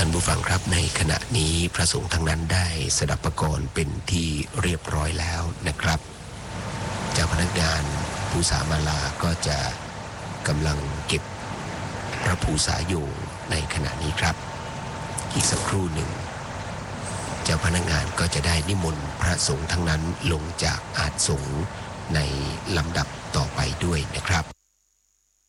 ท่านผู้ฟังครับในขณะนี้พระสงฆ์ทั้งนั้นได้สดับประกรณ์เป็นที่เรียบร้อยแล้วนะครับเจ้าพนักงานภูษามาลาก็จะกำลังเก็บพระภูษาอยู่ในขณะนี้ครับอีกสักครู่หนึ่งเจ้าพนักงานก็จะได้นิมนต์พระสงฆ์ทั้งนั้นลงจากอาสน์สงฆ์ในลำดับต่อไปด้วยนะครับ